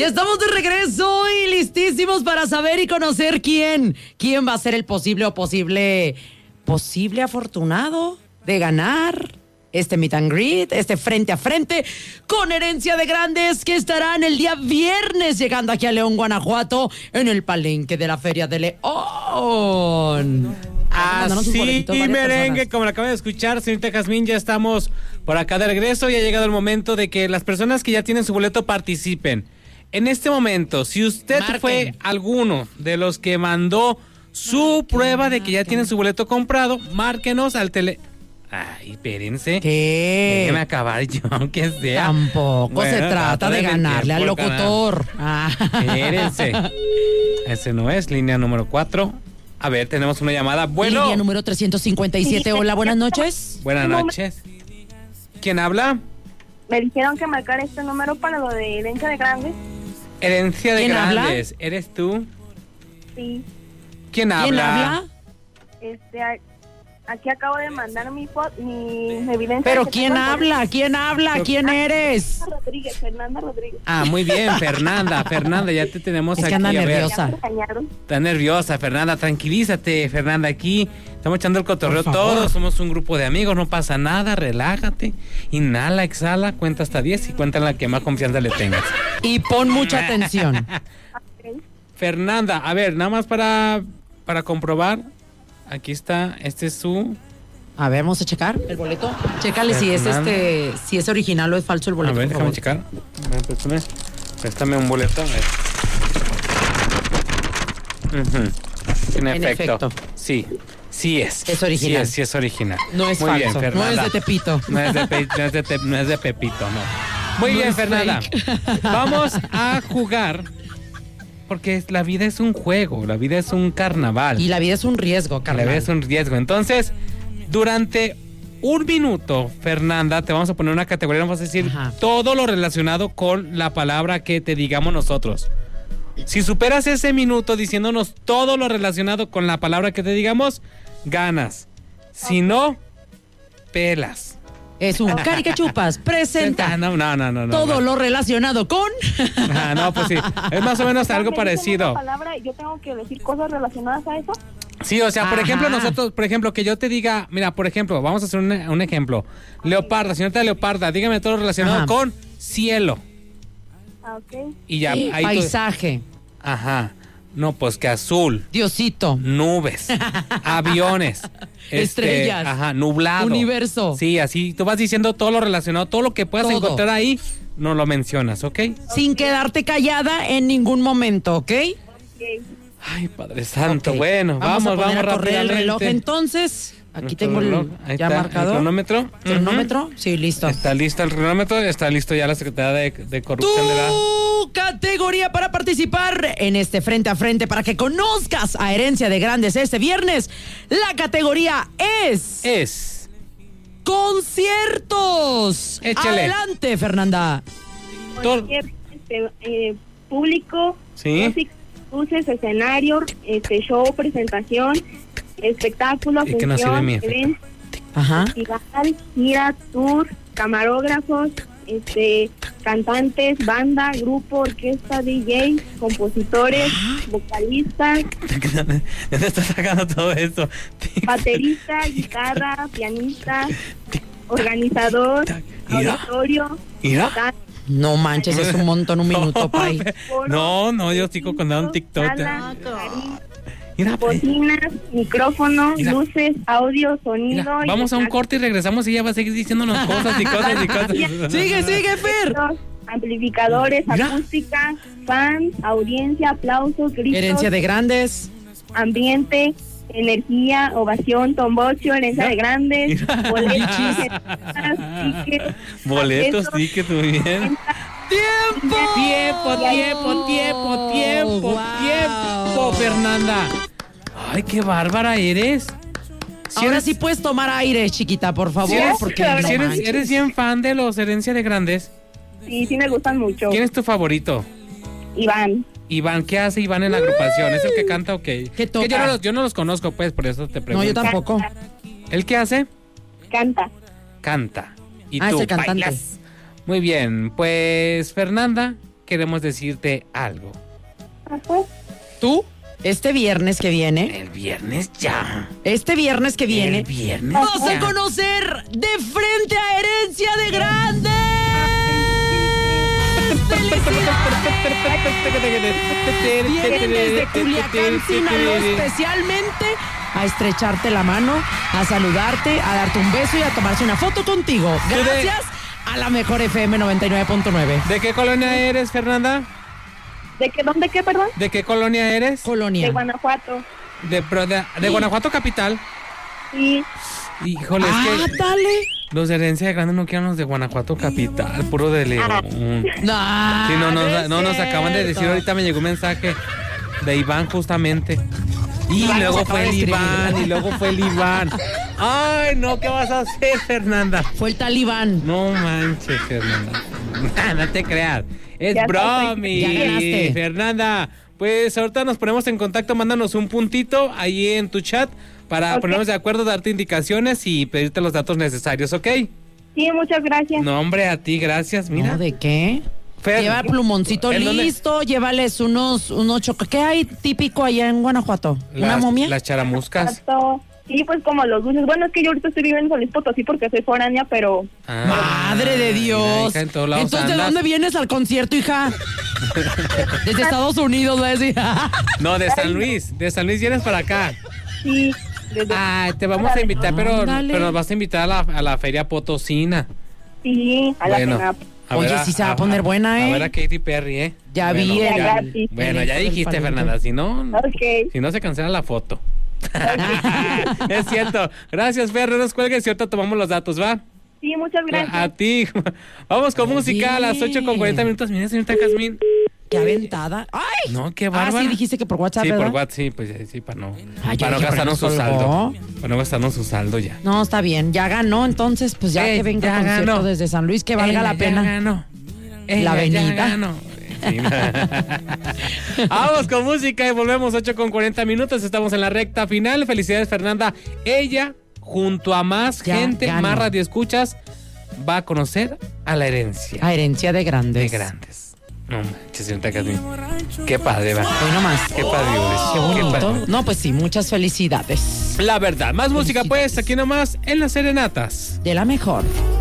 Ya estamos de regreso y listísimos para saber y conocer quién va a ser el posible afortunado de ganar este meet and greet, este frente a frente con Herencia de Grandes, que estarán el día viernes llegando aquí a León, Guanajuato, en el palenque de la Feria de León. Así y merengue, como lo acaba de escuchar, señorita Jazmín, ya estamos por acá de regreso y ha llegado el momento de que las personas que ya tienen su boleto participen. En este momento, si usted fue alguno de los que mandó su prueba de que ya tienen su boleto comprado, márquenos al Ay, espérense. ¿Qué? Déjeme acabar yo, aunque sea. Tampoco se trata de ganarle al locutor. Espérense. Ese no es, línea número 4. A ver, tenemos una llamada. Bueno. Línea número 357. Hola, buenas noches. Buenas noches. ¿Quién habla? Me dijeron que marcar este número para lo de Herencia de Grandes. Herencia de Grandes. Habla? ¿Eres tú? Sí. ¿Quién habla? Aquí acabo de mandar mi evidencia. ¿Pero quién habla? ¿Quién habla? ¿Quién eres? Fernanda Rodríguez. Ah, muy bien, Fernanda, ya te tenemos aquí. Es que anda nerviosa. Está nerviosa, Fernanda, tranquilízate, Fernanda, aquí estamos echando el cotorreo todos, somos un grupo de amigos, no pasa nada, relájate, inhala, exhala, cuenta hasta 10 y cuenta la que más confianza le tengas. Y pon mucha atención. Fernanda, a ver, nada más para comprobar, aquí está, este es su... A ver, vamos a checar el boleto. Chécale si es original o es falso el boleto. A ver, déjame checar. Préstame un boleto. A ver. En efecto. Sí es. Es original. Sí es original. No es muy falso. Bien, Fernanda. No es de Tepito. No es de Pepito, no. Muy bien, Fernanda. Vamos a jugar. Porque la vida es un juego, la vida es un carnaval. Y la vida es un riesgo, carnal. La vida es un riesgo. Entonces, durante un minuto, Fernanda, te vamos a poner una categoría, vamos a decir todo lo relacionado con la palabra que te digamos nosotros. Si superas ese minuto diciéndonos todo lo relacionado con la palabra que te digamos, ganas. Si no, pelas. Es un Caricachupas presenta no, todo lo relacionado con... no, pues sí, es más o menos algo parecido. Palabra, ¿yo tengo que decir cosas relacionadas a eso? Sí, o sea, por ejemplo, nosotros, que yo te diga, mira, por ejemplo, vamos a hacer un ejemplo. Leoparda, señorita Leoparda, dígame todo lo relacionado con cielo. Ok. Y ya, ahí paisaje. No, pues que azul. Diosito. Nubes. Aviones. Estrellas. Nublado. Universo. Sí, así tú vas diciendo todo lo relacionado, todo lo que puedas encontrar ahí, no lo mencionas, ¿ok? Sin quedarte callada en ningún momento, ¿ok? Ay, Padre Santo. Okay. Bueno, vamos a correr rápidamente. El reloj entonces. Aquí tengo reloj. el ya marcador. ¿El cronómetro? ¿Cronómetro? Sí, listo. Está listo el cronómetro, está listo ya la Secretaría de Corrupción de la... Categoría para participar en este frente a frente para que conozcas a Herencia de Grandes este viernes. La categoría es conciertos. Échale. Adelante, Fernanda. Público, ¿sí? Música, luces, escenario, show, presentación, espectáculo, función, evento, festival, gira, tour, camarógrafos, cantantes, banda, grupo, orquesta, DJ, compositores, vocalistas. ¿De dónde estás sacando todo esto? Baterista, guitarra, pianista, organizador, auditorio. No manches, es un montón, un minuto, pay. No, yo sigo con un TikTok. Bocinas, micrófonos, luces, audio, sonido. Vamos a un corte y regresamos y ella va a seguir diciéndonos cosas. Sigue, Fer. Amplificadores, acústica, fans, audiencia, aplausos, gritos. Herencia de Grandes. Ambiente, energía, ovación, tombocio, Herencia de Grandes. Boletos, tickets, muy bien. ¡Tiempo, Fernanda! ¡Ay, qué bárbara eres! Ahora sí puedes tomar aire, chiquita, por favor. Porque eres bien fan de los Herencia de Grandes. Sí, me gustan mucho. ¿Quién es tu favorito? Iván, ¿qué hace Iván en la agrupación? ¿Es el que canta o qué? ¿Qué toca? Yo no los conozco, pues, por eso te pregunto. No, yo tampoco. ¿Él qué hace? Canta. ¿Y tú es el cantante. bailas? Muy bien, pues, Fernanda, queremos decirte algo. Ajá. Tú, este viernes que viene, El viernes ya. este viernes que viene, El viernes vas a ya. conocer de frente a Herencia de Grandes. Vienen desde Culiacán, Sinaloa, especialmente a estrecharte la mano, a saludarte, a darte un beso y a tomarse una foto contigo. Gracias a la mejor FM 99.9. ¿De qué colonia eres, Fernanda? ¿Dónde qué, perdón? ¿De qué colonia eres? Colonia. De Guanajuato. De Guanajuato capital. Sí. Híjole, es que Dale. los de Herencia de Grandes no quieren los de Guanajuato capital, puro de León. Sí, no nos acaban de decir, ahorita me llegó un mensaje de Iván justamente. Y Iván luego nos acaba fue el de escribir. Iván, y luego fue el Iván. Ay, no, ¿qué vas a hacer, Fernanda? Fue el talibán. No manches, Fernanda. No te creas. Es Ya bromi. Ya ganaste. Fernanda, pues ahorita nos ponemos en contacto, mándanos un puntito ahí en tu chat para ponernos de acuerdo, darte indicaciones y pedirte los datos necesarios, ¿ok? Sí, muchas gracias. No, hombre, a ti, gracias. Mira. No, ¿de qué? Fer, Lleva el plumoncito ¿en dónde? listo, llévales unos ¿Qué hay típico allá en Guanajuato? ¿Una momia? Las charamuscas. Sí, pues como los dulces. Bueno, es que yo ahorita estoy viviendo en San Luis Potosí porque soy foránea, pero... Madre de Dios. Mira, hija, en todos lados Entonces, ¿de andas. dónde vienes al concierto, hija? Desde Estados Unidos, voy a decir. No, de San Luis. De San Luis vienes para acá. Sí. Desde... Ay, te vamos a invitar, pero Ándale. nos vas a invitar a la feria potosina. Sí, a la cena. Oye, sí se va a poner buena, ¿eh? A ver a Katy Perry, ¿eh? Ya Bueno, vi Ya el- gratis. Bueno, el- ya el dijiste, palito. Fernanda, si no Ok. se cancela la foto. Es cierto. Gracias, Fer, no nos cuelgues y ahorita tomamos los datos, ¿va? Sí, muchas gracias. A ti. Vamos con Muy música a las bien. 8:40 minutos. Mira, señorita Jazmín. Qué aventada. ¡Ay! No, qué Ah, bárbara. sí, dijiste que por WhatsApp, Sí, ¿verdad? por WhatsApp, sí, pues sí, para no, Ay, para no ya, gastarnos su ya, saldo. colgó. Para no gastarnos su saldo ya. No, está bien. Ya ganó, entonces, pues ya que venga ya el concierto ganó. desde San Luis, que valga Ella la pena. Ya ganó. La Ella avenida. ya ganó. Sí. Vamos con música y volvemos 8:40 minutos. Estamos en la recta final. Felicidades, Fernanda. Ella, junto a más Ya gente, ganó. más radioescuchas, va a conocer a la herencia A Herencia de de Grandes. grandes. No manches, señorita Jazmín. Qué padre, va. Hoy nomás. Qué padre, Qué bonito. padre. No, pues sí, muchas felicidades. La verdad. Más música, pues, aquí nomás en las serenatas. De la mejor.